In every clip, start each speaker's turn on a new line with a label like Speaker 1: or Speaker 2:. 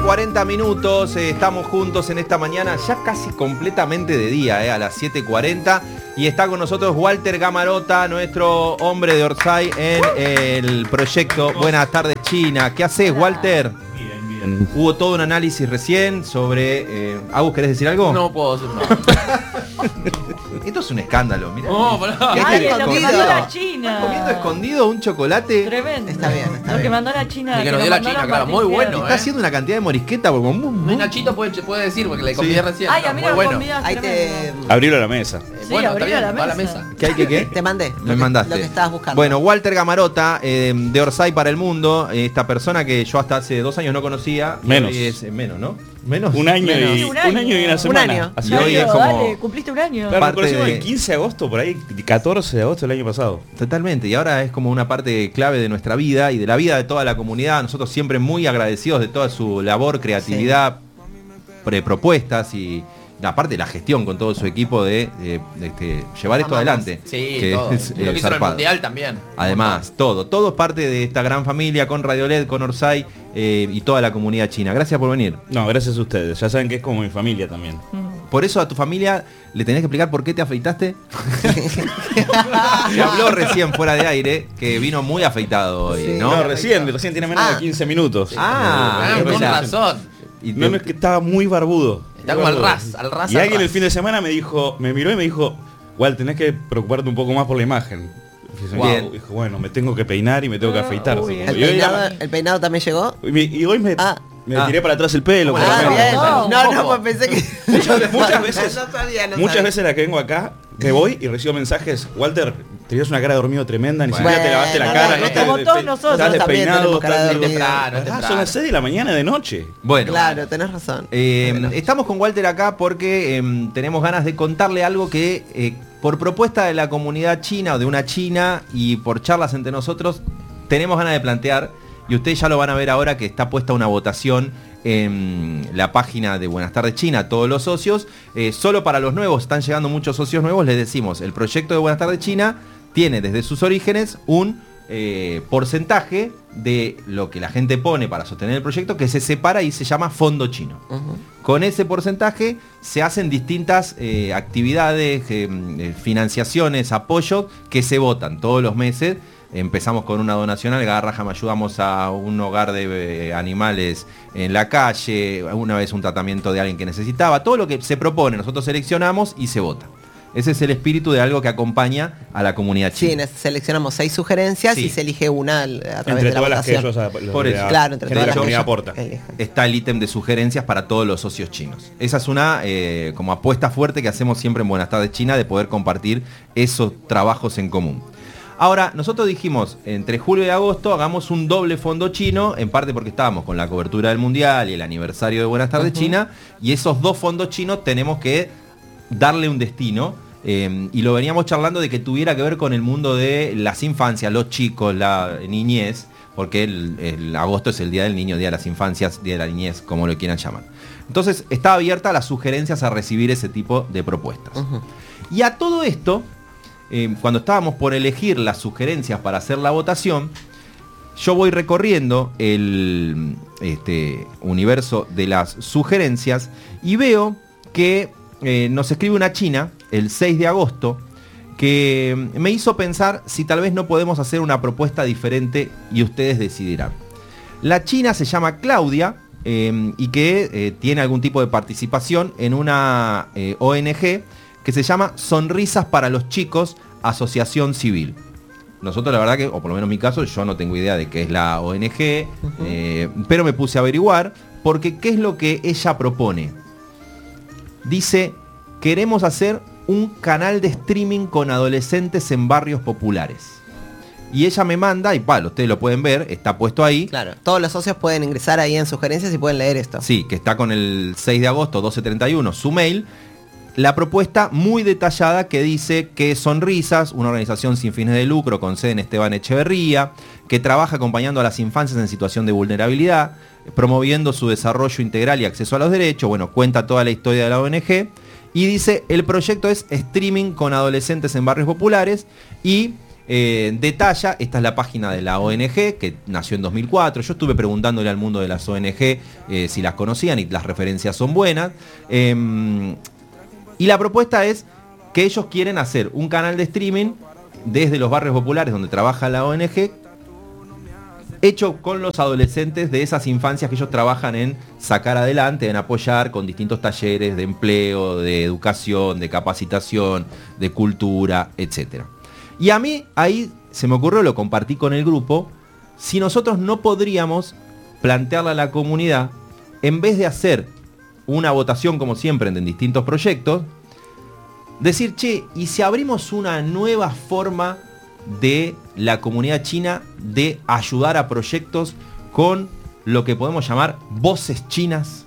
Speaker 1: 7:40 minutos, estamos juntos en esta mañana, ya casi completamente de día, a las 7:40. Y está con nosotros Walter Gamarota, nuestro hombre de Orsay en el proyecto Buenas Tardes China. ¿Qué haces, Walter?
Speaker 2: Bien.
Speaker 1: Hubo todo un análisis recién sobre... Agus, ¿querés decir algo?
Speaker 2: No puedo decir nada.
Speaker 1: Esto es un escándalo, mirá.
Speaker 2: No, pará.
Speaker 3: Ay, lo que
Speaker 1: ¿Comiendo?
Speaker 3: mandó la China.
Speaker 1: ¿Comiendo escondido un chocolate?
Speaker 3: Tremendo.
Speaker 4: Está bien, está
Speaker 3: Lo que
Speaker 4: bien.
Speaker 3: mandó la China.
Speaker 2: El que nos dio la
Speaker 3: mandó
Speaker 2: China, claro, muy
Speaker 3: Martín
Speaker 2: bueno,
Speaker 3: Fierro.
Speaker 1: Está haciendo una cantidad de morisqueta como...
Speaker 2: No, Nachito puede decir porque le convidé recién.
Speaker 3: Ay,
Speaker 2: No,
Speaker 3: a mí
Speaker 2: muy
Speaker 3: no me
Speaker 2: bueno.
Speaker 3: convidaste.
Speaker 4: Ahí te,
Speaker 5: Abrilo a la mesa.
Speaker 3: Sí,
Speaker 2: Bueno, está
Speaker 3: abrió
Speaker 2: bien,
Speaker 3: la
Speaker 2: va a la
Speaker 3: mesa.
Speaker 2: mesa.
Speaker 1: ¿Qué hay que qué?
Speaker 4: te mandé.
Speaker 1: Me mandaste.
Speaker 4: Lo que estabas buscando.
Speaker 1: Bueno, Walter Gamarota, de Orsay para el Mundo, esta persona que yo hasta hace 2 años no conocía. y
Speaker 5: Menos.
Speaker 1: hoy es menos, ¿no? Menos.
Speaker 5: Un año,
Speaker 1: Menos.
Speaker 5: y,
Speaker 3: Un
Speaker 5: un
Speaker 3: año.
Speaker 5: año y una semana.
Speaker 4: año.
Speaker 5: Así
Speaker 1: Y hoy
Speaker 5: que-
Speaker 1: es como-
Speaker 3: Dale, cumpliste un año.
Speaker 5: Claro,
Speaker 1: parte
Speaker 5: nos conocimos
Speaker 1: de-
Speaker 5: el 15 de agosto, por ahí, 14 de agosto del año pasado.
Speaker 1: Totalmente, y ahora es como una parte clave de nuestra vida y de la vida de toda la comunidad. Nosotros siempre muy agradecidos de toda su labor, creatividad, propuestas y aparte la gestión con todo su equipo de llevar esto adelante.
Speaker 2: Sí,
Speaker 1: que
Speaker 2: todo.
Speaker 1: es,
Speaker 2: Lo que hizo en el
Speaker 1: zarpado.
Speaker 2: Mundial también.
Speaker 1: Además, todo es parte de esta gran familia con Radio LED, con Orsay y toda la comunidad china. Gracias por venir.
Speaker 5: No, gracias a ustedes. Ya saben que es como mi familia también.
Speaker 1: Por eso a tu familia le tenés que explicar por qué te afeitaste. Se habló recién fuera de aire que vino muy afeitado hoy,
Speaker 4: Sí.
Speaker 1: ¿no?
Speaker 5: No, recién tiene menos
Speaker 4: Ah.
Speaker 5: de 15 minutos.
Speaker 1: Ah,
Speaker 2: Con
Speaker 1: mirá.
Speaker 2: razón.
Speaker 1: Y
Speaker 5: No, no, es que estaba muy barbudo.
Speaker 2: Está como al ras.
Speaker 5: Y alguien el fin de semana me miró y me dijo, Wal, tenés que preocuparte un poco más por la imagen.
Speaker 1: Bien.
Speaker 5: Dijo, bueno, me tengo que peinar y me tengo que afeitar.
Speaker 3: uy,
Speaker 5: Supongo.
Speaker 4: ¿El peinado también llegó?
Speaker 5: Y hoy me tiré para atrás el pelo.
Speaker 2: Bueno,
Speaker 5: por la
Speaker 4: Ah,
Speaker 5: mesa.
Speaker 4: bien.
Speaker 3: no,
Speaker 4: No,
Speaker 2: un
Speaker 4: no,
Speaker 2: poco.
Speaker 4: pues pensé que...
Speaker 5: Muchas veces,
Speaker 4: No sabía, no
Speaker 5: muchas
Speaker 4: sabía.
Speaker 5: veces la que vengo acá, me voy y recibo mensajes, Walter, tenías una cara de dormido tremenda, ni siquiera te lavaste la
Speaker 4: Bueno,
Speaker 5: cara,
Speaker 4: no,
Speaker 5: no te-
Speaker 3: como
Speaker 5: te-
Speaker 3: todos
Speaker 5: te-
Speaker 3: nosotros.
Speaker 5: estás
Speaker 4: Nosotros también
Speaker 5: despeinado,
Speaker 4: tenemos cara de
Speaker 5: estás-
Speaker 4: dormido.
Speaker 2: Temprano,
Speaker 5: Ah,
Speaker 2: temprano.
Speaker 5: son las 6 de la mañana de noche.
Speaker 1: Bueno,
Speaker 4: Claro, tenés razón.
Speaker 1: estamos con Walter acá porque tenemos ganas de contarle algo que por propuesta de la comunidad china o de una china y por charlas entre nosotros tenemos ganas de plantear y ustedes ya lo van a ver ahora que está puesta una votación en la página de Buenas Tardes China, todos los socios, solo para los nuevos, están llegando muchos socios nuevos, les decimos, el proyecto de Buenas Tardes China tiene desde sus orígenes un porcentaje de lo que la gente pone para sostener el proyecto que se separa y se llama fondo chino.
Speaker 4: Ujú.
Speaker 1: Con ese porcentaje se hacen distintas actividades, financiaciones, apoyos que se votan todos los meses. Empezamos con una donación al Garrahan, ayudamos a un hogar de animales en la calle, una vez un tratamiento de alguien que necesitaba, todo lo que se propone, nosotros seleccionamos y se vota. Ese es el espíritu de algo que acompaña a la comunidad
Speaker 4: Sí,
Speaker 1: china.
Speaker 4: seleccionamos 6 sugerencias
Speaker 1: Sí.
Speaker 4: y se elige una a través
Speaker 5: Entre
Speaker 4: de la
Speaker 5: todas las que
Speaker 4: votación.
Speaker 5: ellos
Speaker 1: Por eso.
Speaker 4: Claro, entre
Speaker 5: gente
Speaker 4: todas
Speaker 5: de la
Speaker 4: las que
Speaker 5: comunidad
Speaker 4: ellos
Speaker 5: aporta.
Speaker 4: eligen.
Speaker 1: Está el ítem de sugerencias para todos los socios chinos. Esa es una como apuesta fuerte que hacemos siempre en Buenas Tardes China de poder compartir esos trabajos en común. Ahora, nosotros dijimos, entre julio y agosto hagamos un doble fondo chino, en parte porque estábamos con la cobertura del Mundial y el aniversario de Buenas Tardes China, y esos 2 fondos chinos tenemos que darle un destino, y lo veníamos charlando de que tuviera que ver con el mundo de las infancias, los chicos, la niñez, porque el agosto es el Día del Niño, Día de las Infancias, Día de la Niñez, como lo quieran llamar. Entonces, está abierta las sugerencias a recibir ese tipo de propuestas.
Speaker 4: Ujú.
Speaker 1: Y a todo esto, cuando estábamos por elegir las sugerencias para hacer la votación, yo voy recorriendo el universo de las sugerencias y veo que nos escribe una china el 6 de agosto que me hizo pensar si tal vez no podemos hacer una propuesta diferente y ustedes decidirán. La china se llama Claudia y que tiene algún tipo de participación en una ONG que se llama Sonrisas para los Chicos, Asociación Civil. Nosotros la verdad que, o por lo menos en mi caso, yo no tengo idea de qué es la ONG, pero me puse a averiguar, porque ¿qué es lo que ella propone? Dice, queremos hacer un canal de streaming con adolescentes en barrios populares. Y ella me manda, y ustedes lo pueden ver, está puesto ahí.
Speaker 4: Claro, todos los socios pueden ingresar ahí en sugerencias y pueden leer esto.
Speaker 1: Sí, que está con el 6 de agosto, 12:31, su mail. La propuesta muy detallada que dice que Sonrisas, una organización sin fines de lucro con sede en Esteban Echeverría, que trabaja acompañando a las infancias en situación de vulnerabilidad, promoviendo su desarrollo integral y acceso a los derechos. Bueno, cuenta toda la historia de la ONG. Y dice, el proyecto es streaming con adolescentes en barrios populares y detalla, esta es la página de la ONG que nació en 2004. Yo estuve preguntándole al mundo de las ONG si las conocían y las referencias son buenas. Y la propuesta es que ellos quieren hacer un canal de streaming desde los barrios populares donde trabaja la ONG, hecho con los adolescentes de esas infancias que ellos trabajan en sacar adelante, en apoyar con distintos talleres de empleo, de educación, de capacitación, de cultura, etc. Y a mí ahí se me ocurrió, lo compartí con el grupo, si nosotros no podríamos plantearle a la comunidad, en vez de hacer una votación como siempre en distintos proyectos, decir, che, ¿y si abrimos una nueva forma de la comunidad china de ayudar a proyectos con lo que podemos llamar voces chinas?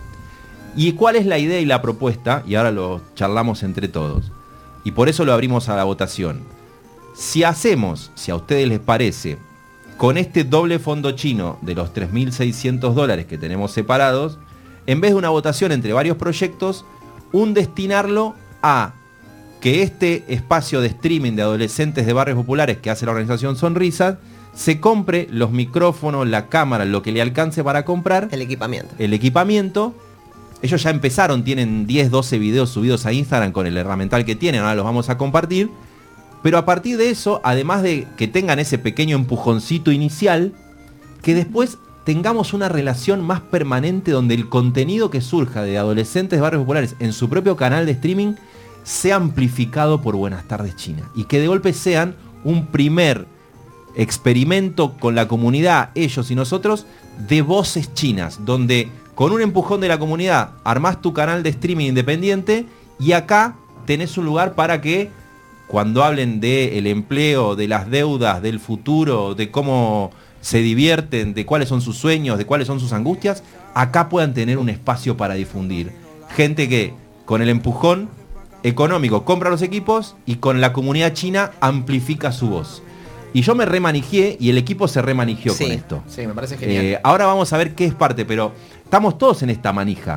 Speaker 1: ¿Y cuál es la idea y la propuesta? Y ahora lo charlamos entre todos. Y por eso lo abrimos a la votación. Si hacemos, si a ustedes les parece, con este doble fondo chino de los $3.600 que tenemos separados, en vez de una votación entre varios proyectos, destinarlo a que este espacio de streaming de adolescentes de barrios populares que hace la organización Sonrisas, se compre los micrófonos, la cámara, lo que le alcance para comprar.
Speaker 4: El equipamiento.
Speaker 1: El equipamiento. Ellos ya empezaron, tienen 10, 12 videos subidos a Instagram con el herramental que tienen, ahora los vamos a compartir. Pero a partir de eso, además de que tengan ese pequeño empujoncito inicial, que después tengamos una relación más permanente donde el contenido que surja de adolescentes de barrios populares en su propio canal de streaming sea amplificado por Buenas Tardes China. Y que de golpe sean un primer experimento con la comunidad, ellos y nosotros, de voces chinas, donde con un empujón de la comunidad armás tu canal de streaming independiente y acá tenés un lugar para que cuando hablen del empleo, de las deudas, del futuro, de cómo se divierten, de cuáles son sus sueños, de cuáles son sus angustias, acá puedan tener un espacio para difundir. Gente que con el empujón económico compra los equipos y con la comunidad china amplifica su voz. Y yo me remanijé y el equipo se remanigió con esto.
Speaker 2: Sí, me parece genial.
Speaker 1: Ahora vamos a ver qué es parte, pero estamos todos en esta manija.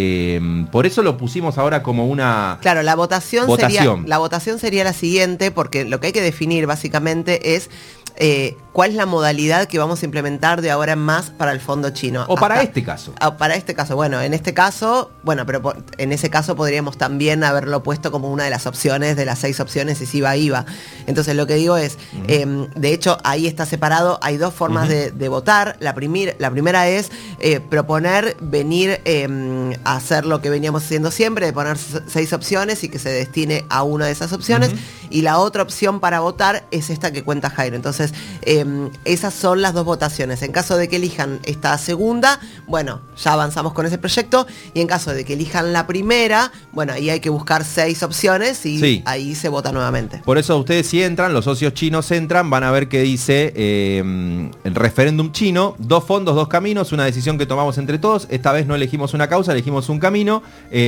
Speaker 1: Por eso lo pusimos ahora como una
Speaker 4: Claro, la votación sería la siguiente, porque lo que hay que definir básicamente es cuál es la modalidad que vamos a implementar de ahora en más para el fondo chino.
Speaker 1: O para este caso.
Speaker 4: Para este caso, bueno, en este caso, bueno, pero en ese caso podríamos también haberlo puesto como una de las opciones, de las 6 opciones, y si iba. Entonces lo que digo es, de hecho, ahí está separado, hay 2 formas de votar. La primera es proponer venir a hacer lo que veníamos haciendo siempre, de poner 6 opciones y que se destine a una de esas opciones. Y la otra opción para votar es esta que cuenta Jairo. Entonces, esas son las 2 votaciones. En caso de que elijan esta segunda, bueno, ya avanzamos con ese proyecto. Y en caso de que elijan la primera, bueno, ahí hay que buscar 6 opciones y ahí se vota nuevamente.
Speaker 1: Por eso ustedes si entran, los socios chinos entran, van a ver que dice el referéndum chino, 2 fondos, 2 caminos, una decisión que tomamos entre todos. Esta vez no elegimos una causa, elegimos un camino.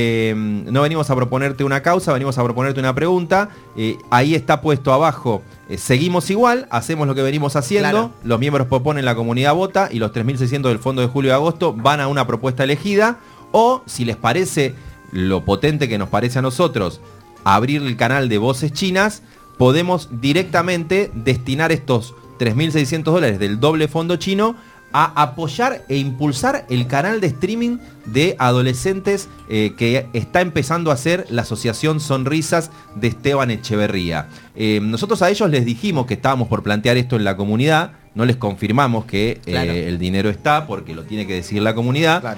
Speaker 1: No venimos a proponerte una causa, venimos a proponerte una pregunta. Ahí está puesto abajo, seguimos igual, hacemos lo que venimos haciendo, claro. Los miembros proponen, la comunidad vota y los 3.600 del fondo de julio y agosto van a una propuesta elegida. O si les parece lo potente que nos parece a nosotros abrir el canal de voces chinas, podemos directamente destinar estos $3.600 del doble fondo chino a apoyar e impulsar el canal de streaming de adolescentes que está empezando a hacer la asociación Sonrisas de Esteban Echeverría. Nosotros a ellos les dijimos que estábamos por plantear esto en la comunidad, no les confirmamos que el dinero está, porque lo tiene que decir la comunidad. Claro.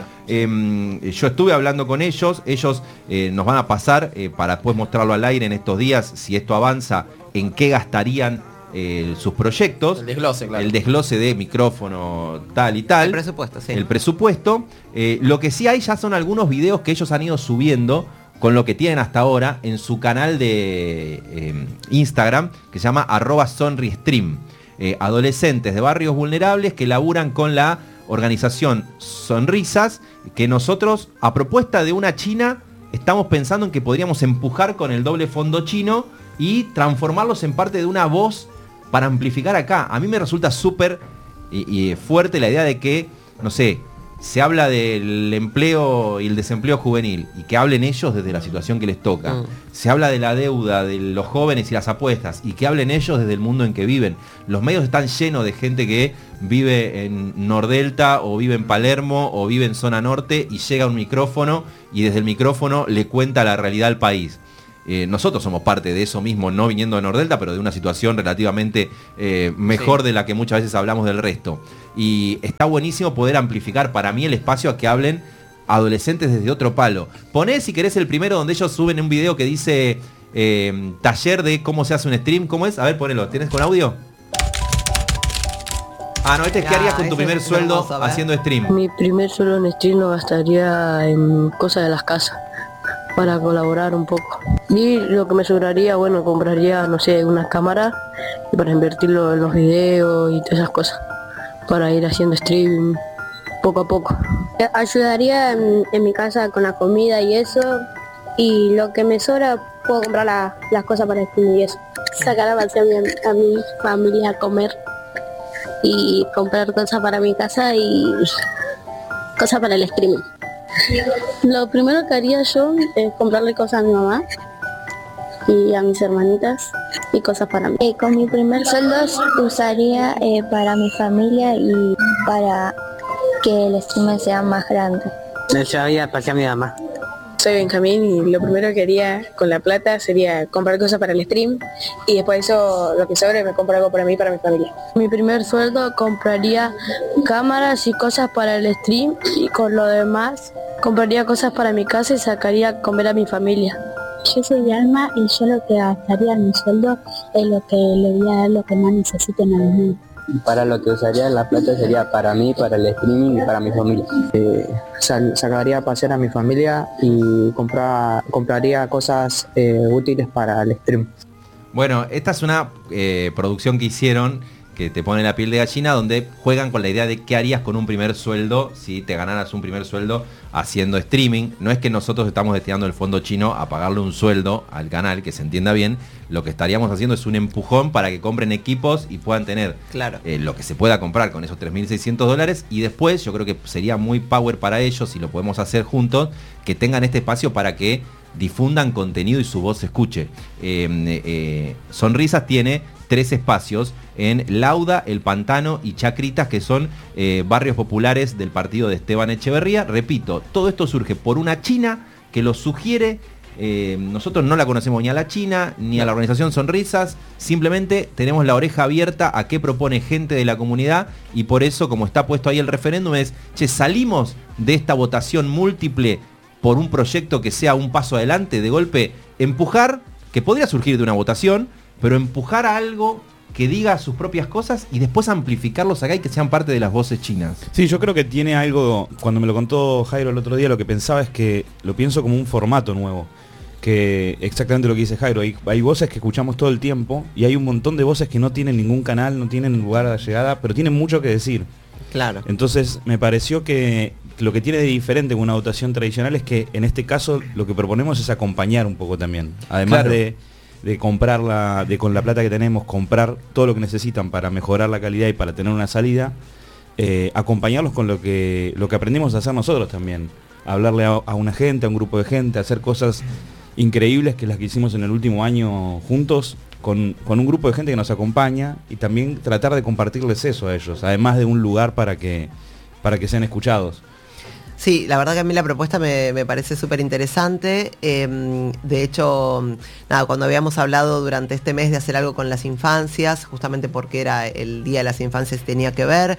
Speaker 1: Yo estuve hablando con ellos nos van a pasar, para después mostrarlo al aire en estos días, si esto avanza, en qué gastarían sus proyectos.
Speaker 2: El desglose, claro.
Speaker 1: El desglose de micrófono, tal y tal.
Speaker 4: El presupuesto, sí.
Speaker 1: El presupuesto. Lo que sí hay ya son algunos videos que ellos han ido subiendo con lo que tienen hasta ahora en su canal de Instagram, que se llama @sonristream. Adolescentes de barrios vulnerables que laburan con la organización Sonrisas, que nosotros, a propuesta de una china, estamos pensando en que podríamos empujar con el doble fondo chino y transformarlos en parte de una voz para amplificar acá. A mí me resulta súper fuerte la idea de que, no sé, se habla del empleo y el desempleo juvenil y que hablen ellos desde la situación que les toca. Se habla de la deuda de los jóvenes y las apuestas y que hablen ellos desde el mundo en que viven. Los medios están llenos de gente que vive en Nordelta o vive en Palermo o vive en zona norte y llega un micrófono y desde el micrófono le cuenta la realidad al país. Nosotros somos parte de eso mismo, no viniendo de Nordelta, pero de una situación relativamente mejor de la que muchas veces hablamos del resto. Y está buenísimo poder amplificar para mí el espacio a que hablen adolescentes desde otro palo. Poné, si querés, el primero donde ellos suben un video que dice taller de cómo se hace un stream. ¿Cómo es? A ver, ponelo. ¿Tienes con audio? Ah, no, este es qué harías con tu primer sueldo hermoso, haciendo stream.
Speaker 3: Mi primer sueldo en stream lo gastaría en cosas de las casas para colaborar un poco. Y lo que me sobraría, bueno, compraría, no sé, unas cámaras y para invertirlo en los videos y todas esas cosas, para ir haciendo streaming poco a poco.
Speaker 6: Ayudaría en mi casa con la comida y eso, y lo que me sobra puedo comprar las cosas para streaming y eso. Sacar a pasear a mi familia a comer y comprar cosas para mi casa y cosas para el streaming. Lo primero que haría yo es comprarle cosas a mi mamá y a mis hermanitas y cosas para mí. Con mi primer sueldo usaría para mi familia y para que el stream sea más grande.
Speaker 7: Me llevaría para a mi mamá.
Speaker 8: Soy Benjamín y lo primero que haría con la plata sería comprar cosas para el stream y después eso, lo que sobre, me compro algo para mí y para mi familia.
Speaker 3: Mi primer sueldo compraría cámaras y cosas para el stream y con lo demás compraría cosas para mi casa y sacaría a comer a mi familia.
Speaker 6: Yo soy Alma y yo lo que gastaría en mi sueldo es lo que le voy a dar lo que más necesiten a los niños.
Speaker 7: Para lo que usaría la plata sería para mí, para el streaming y para mi familia.
Speaker 9: Sacaría a pasear a mi familia y compraría cosas útiles para el stream.
Speaker 1: Bueno, esta es una producción que hicieron que te pone la piel de gallina, donde juegan con la idea de qué harías con un primer sueldo si te ganaras un primer sueldo haciendo streaming. No es que nosotros estamos destinando el fondo chino a pagarle un sueldo al canal, que se entienda bien. Lo que estaríamos haciendo es un empujón para que compren equipos y puedan tener lo que se pueda comprar con esos $3.600. Y después yo creo que sería muy power para ellos, si lo podemos hacer juntos, que tengan este espacio para que difundan contenido y su voz se escuche. Sonrisas tiene 3 espacios en Lauda, El Pantano y Chacritas, que son barrios populares del partido de Esteban Echeverría. Repito, todo esto surge por una china que lo sugiere. Nosotros no la conocemos ni a la china ni a la organización Sonrisas, simplemente tenemos la oreja abierta a qué propone gente de la comunidad, y por eso, como está puesto ahí el referéndum, es, salimos de esta votación múltiple por un proyecto que sea un paso adelante, de golpe empujar, que podría surgir de una votación, pero empujar a algo que diga sus propias cosas y después amplificarlos acá y que sean parte de las voces chinas.
Speaker 5: Sí, yo creo que tiene algo, cuando me lo contó Jairo el otro día, lo que pensaba es que lo pienso como un formato nuevo, que exactamente lo que dice Jairo, hay voces que escuchamos todo el tiempo y hay un montón de voces que no tienen ningún canal, no tienen lugar de llegada, pero tienen mucho que decir.
Speaker 4: Claro.
Speaker 5: Entonces me pareció que lo que tiene de diferente con una votación tradicional es que en este caso lo que proponemos es acompañar un poco también, además de comprarla, de con la plata que tenemos, comprar todo lo que necesitan para mejorar la calidad y para tener una salida, acompañarlos con lo que aprendimos a hacer nosotros también, hablarle a una gente, a un grupo de gente, hacer cosas increíbles que las que hicimos en el último año juntos, con un grupo de gente que nos acompaña, y también tratar de compartirles eso a ellos, además de un lugar para que sean escuchados.
Speaker 4: Sí, la verdad que a mí la propuesta me parece súper interesante. De hecho, nada, cuando habíamos hablado durante este mes de hacer algo con las infancias, justamente porque era el Día de las Infancias, tenía que ver,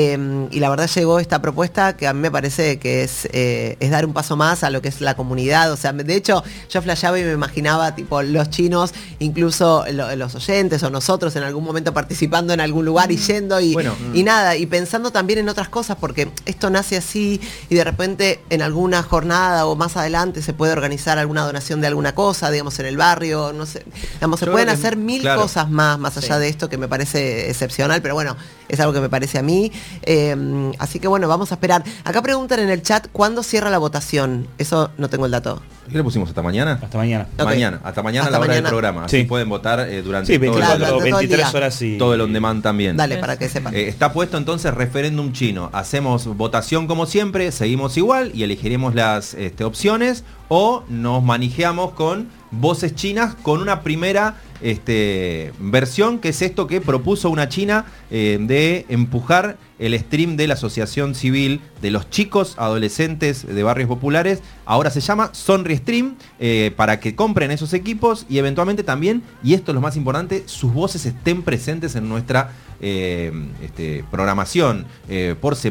Speaker 4: y la verdad llegó esta propuesta que a mí me parece que es dar un paso más a lo que es la comunidad. O sea, de hecho, yo flasheaba y me imaginaba tipo los chinos, incluso los oyentes o nosotros en algún momento participando en algún lugar y yendo y nada, y pensando también en otras cosas, porque esto nace así y de repente en alguna jornada o más adelante se puede organizar alguna donación de alguna cosa, digamos, en el barrio, no sé, digamos, se pueden hacer mil cosas más allá de esto, que me parece excepcional, pero bueno, es algo que me parece a mí. Así que bueno, vamos a esperar. Acá preguntan en el chat, ¿cuándo cierra la votación? Eso no tengo el dato.
Speaker 1: ¿Qué le pusimos hasta mañana?
Speaker 5: Hasta mañana.
Speaker 4: Ok.
Speaker 1: Mañana, hasta mañana
Speaker 4: Hasta
Speaker 1: a la hora
Speaker 4: mañana.
Speaker 1: del programa. Así
Speaker 5: Sí.
Speaker 1: pueden votar durante
Speaker 5: Sí,
Speaker 1: todo
Speaker 5: 24,
Speaker 4: Claro, todo el
Speaker 5: 23
Speaker 4: día.
Speaker 5: horas y...
Speaker 1: todo el on demand también.
Speaker 4: Dale, para que sepan.
Speaker 1: Está puesto entonces referéndum chino. Hacemos votación como siempre, seguimos igual y elegiremos las opciones o nos manejeamos con voces chinas con una primera versión, que es esto que propuso una china de empujar el stream de la Asociación Civil de los Chicos Adolescentes de Barrios Populares. Ahora se llama Sonri Stream, para que compren esos equipos y eventualmente también, y esto es lo más importante, sus voces estén presentes en nuestra programación por